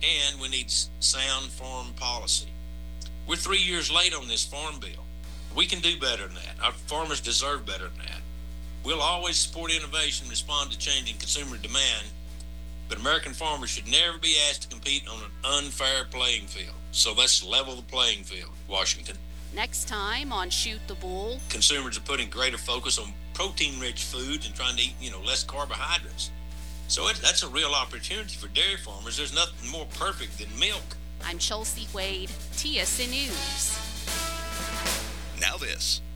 and we need sound farm policy. We're 3 years late on this farm bill. We can do better than that. Our farmers deserve better than that. We'll always support innovation and respond to changing consumer demand, but American farmers should never be asked to compete on an unfair playing field. So let's level the playing field, Washington. Next time on Shoot the Bull. Consumers are putting greater focus on protein-rich foods and trying to eat, less carbohydrates. So that's a real opportunity for dairy farmers. There's nothing more perfect than milk. I'm Chelsea Wade, TSN News. Now this.